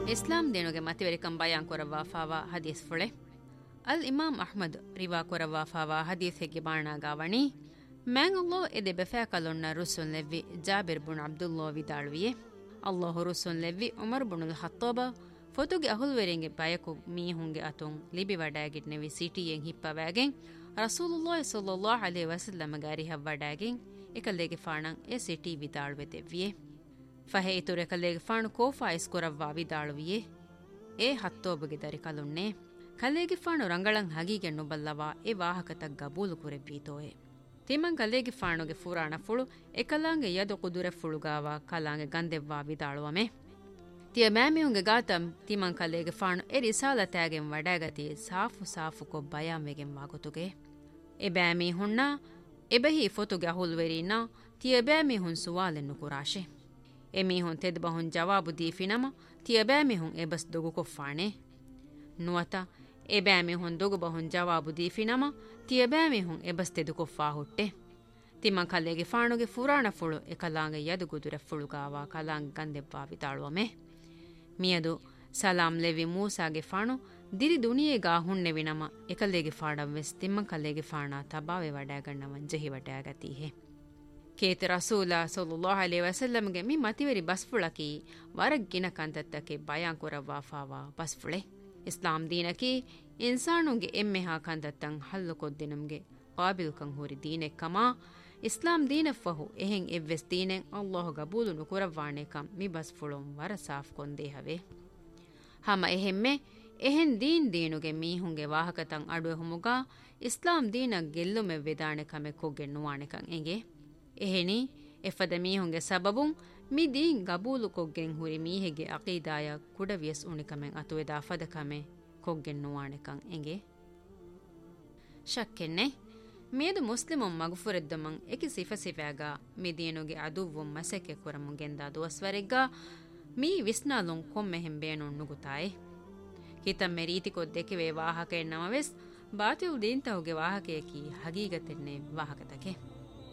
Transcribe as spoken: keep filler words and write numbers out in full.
ಇಸ್ಲಾಂ ದೇನುಗೆ ಮತಿವೆರಿಕಂ ಬಯಾನ್ Korava fava ಹದೀಸ್ ಫುಳೆ ಅಲ್ ಇಮಾಮ್ Ahmed Riva Korava fava ಹದೀಸ್ ಹೆಗ್ಗೆ ಬಾಣಾಗಾವಣಿ ಮ್ಯಾಂಗ್ ಅಲ್ಲೋ ಎದೆ ಬೆಫಾಕಲೊನ್ನ ರುಸುನ್ ಲೆವ್ವಿ ಜಾಬಿರ್ ಬುನ್ ಅಬ್ದುಲ್ಲೋ ವಿದಾಳುವಿಯೆ ಅಲ್ಲಾಹು ರುಸುನ್ ಲೆವ್ವಿ Umar ಬುನುಲ್ ಹತ್ತೋಬ ಫೊತುಗೆ ಅಹುಲ್ವೆರೆಂಗೆ ಬಯಕು ಮೀಹುಂಗೆ ಅತುಂ Libby ವಡಾಗಿಟ್ನೆವಿ ಸಿಟಿಯೆಂ ಹಿಪ್ಪವಾಗೆಂ ರಸೂಲುಲ್ಲಾಹಿ ಸಲ್ಲಲ್ಲಾಹು ಅಲೈಹಿ ವಸಲ್ಲಮ ಗಾರಿ ಹವ್ವಡಾಗೆಂ ಎಕಲ್ಲೆಗೆ ಫಾಣಂ A city ವಿದಾಳುವೆತೆವ್ವಿಯೆ ಫಹೆ ಇತುರೆ ಕಲ್ಲೆಗೆ ಫಾಣು ಕೋಫಾ ಇಸ್ಕೊರವ್ವಾ ವಿದಾಳುವಿಯೆ A ಹತ್ತೋಬಗೆ Dari ಕಲುನ್ನೆ ಕಲ್ಲೆಗೆ ಫಾಣು ರಂಗಳಂ ಹಗೀಗೆ ನುಬಲ್ಲವಾ A ವಾಹಕತಗ್ ಗಬೂಲು ಕುರೆವ್ವೀತೋಯೆ ತಿಮಂ ಕಲ್ಲೆಗೆ ಫಾಣುಗೆ ಫುರಾಣ ಫುಳು ಎಕಲಾಂಗೆ Yadu ಕುದುರೆ ಫುಳುಗಾವ ಕಲಾಂಗೆ ಗಂದೆವ್ವಾ ವಿದಾಳುವಮೆ ತಿಯ ಮ್ಯಾಮಿಯುಂಗೆ ಗಾತಂ ತಿಮಂ ಕಲ್ಲೆಗೆ ಫಾಣು ಎ ರಿಸಾಲತಾಗೆಂ ವಡಾಗತಿ ಸಾಫು ಸಾಫು ಕೊ ಬಯಾಮೆಗೆಂ ವಾಗುತುಗೆ A ಬ್ಯಾಮಿ ಹುಣ್ಣ ಎಬಹಿ ಫೊತುಗೆ ಅಹುಲ್ವೆರೀನಾ ತಿಯ ಬ್ಯಾಮಿ ಹುನ್ ಸುವಾಲೆನ್ನು ಕುರಾಶೆ ಎಮೀಹುನ್ ತೆದ್ಬಹುನ್ ಜವಾಬು ದೀಫಿನಮ ತಿಯ ಬ್ಯಾಮಿಹುನ್ ಎಬಸ್ ದೊಗು ಕೊಫ್ಫಾಣೆ ನುವತ A ಬ್ಯಾಮಿಹುನ್ ದೊಗು ಬಹುನ್ ಜವಾಬು ದೀಫಿನಮ ತಿಯ ಬ್ಯಾಮಿಹುನ್ ಎಬಸ್ ತೆದು ಕೊಫ್ಫಾ ಹುಟ್ಟೆ Timma ಕಲ್ಲೆಗೆ ಫಾಣುಗೆ ಫುರಾಣ ಫುಳು A ಕಲಾಂಗೆ Yadu ಗುದುರೆ ಫುಳುಗಾವ ಕಲಾಂಗೆ ಗಂದೆವ್ವಾ ವಿತಾಳುವಮೆ ಮಿಯದು Salam levy ಮೂಸಾಗೆ ಫಾಣು ದಿರಿ ದುನಿಯೆಗಾ ಹುಣ್ಣೆವಿನಮ ಎಕಲ್ಲೆಗೆ ಫಾಣಂ ವೆಸ್ Timma ಕಲ್ಲೆಗೆ ಫಾಣ ತಬಾವೆ ವಡಾಗಣ್ಣವನ್ ಜಹಿ ವಡಾಗತೀಹೆ Keta ರಸೂಲ ಸಲ್ಲಲ್ಲಾಹು ಅಲೈಹಿ ವಸಲ್ಲಂಗೆ me ಮತಿವೆರಿ ಬಸ್ಫುಳಕಿ ವರಗ್ ಗಿನ ಕಂತತ್ತಕ್ಕೆ ಬಯಾನ್ ಕೊರವ್ವಾ fava ಬಸ್ಫುಳೆ ಇಸ್ಲಾಂ ದೀನಕಿ ಇನ್ಸಾನುಗೆ ಎಮ್ಮೆ ಹಾ ಕಂತತ್ತಂ ಹಲ್ಲು ಕೊದ್ದಿನಂಗೆ ಕಾಬಿಲ್ ಕಂ ಹೂರಿ ದೀನೆ ಕಮಾ ಇಸ್ಲಾಂ ದೀನ ಫಹು ಎಹೆಂ ಎವ್ವೆಸ್ ದೀನೆಂ ಅಲ್ಲಾಹು ಗಬೂಲು ನುಕುರವ್ವಾಣೆ ಕಂ ಮಿ ಬಸ್ಫುಳಂ ವರ ಸಾಫ್ ಕೊಂದೇ ಹವೆ ಹಮ ಎಹೆಮ್ಮೆ ಎಹೆನ್ ದೀನ್ ದೀನುಗೆ ಮೀಹುಂಗೆ ವಾಹಕತಂ ಅಡುವೆ ಹುಮುಗಾ ಇಸ್ಲಾಂ ದೀನ ಗೆಲ್ಲುಮೆ ವೆದಾಣೆ ಕಮೆ ಕೊಗ್ಗೆ ನುವಾಣೆ ಕಂ ಎಂಗೆ ಎಹೆನಿ ಎಫದ ಮೀಹುಂಗೆ ಸಬಬುಂ ಮಿ ದೀನ್ ಗಬೂಲು ಕೊಗ್ಗೆಂ ಹುರಿ ಮೀಹೆಗೆ ಅಕೀದಾಯ ಕುಡವಿಯಸ್ ಉಣಿಕಮೆಂ ಅತುವೆದ ಫದಕಮೆ ಕೊಗ್ಗೆಂ ನುವಾಣೆಕಂ ಎಂಗೆ ಶಕ್ಕೆನ್ನೆ ಮೇದು ಮುಸ್ಲಿಮುಂ ಮಗಫುರೆದ್ದಮಂ ಎಕಿ ಸಿಫ ಸಿಫಾಗ ಮಿ ದೀನುಗೆ ಅದುವ್ವುಂ ಮಸೆಕೆ ಕುರಮುಂ ಗೆಂದಾ ದುವಸ್ವರೆಗ್ಗ ಮೀ ವಿಸ್ನಾಲುಂ ಕೊಮ್ಮೆ ಹೆಂಬೇಣುಂ ನುಗುತಾಯೆ ಹಿತಮ್ಮೆ ರೀತಿ ಕೊದ್ದೆಕೆ ವೇ ವಾಹಕ ಎನ್ನಮವೆಸ್ ಬಾತಿಲ್ ದೀನ್ ತಹುಗೆ ವಾಹಕೆಯಕಿ ಹಗೀಗತೆನ್ನೆ ವಾಹಕತಕೆ